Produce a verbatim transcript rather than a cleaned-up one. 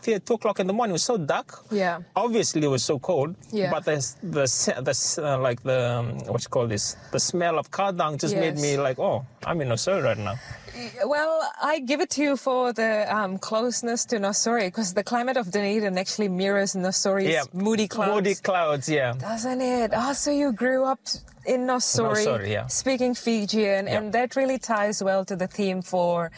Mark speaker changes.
Speaker 1: here at two o'clock in the morning. It was so dark.
Speaker 2: Yeah.
Speaker 1: Obviously, it was so cold.
Speaker 2: Yeah.
Speaker 1: But the the the uh, like the um, what you call this? The smell of cow dung just
Speaker 2: Yes.
Speaker 1: made me like, oh, I'm in Nausori right now.
Speaker 2: Well, I give it to you for the um, closeness to Nausori, because the climate of Dunedin actually mirrors Nausori's
Speaker 1: Yeah.
Speaker 2: moody clouds.
Speaker 1: Moody clouds, yeah.
Speaker 2: Doesn't it? Oh, so you grew up in Nausori,
Speaker 1: Nausori, yeah.
Speaker 2: speaking Fijian,
Speaker 1: Yeah.
Speaker 2: and that really ties well to the theme for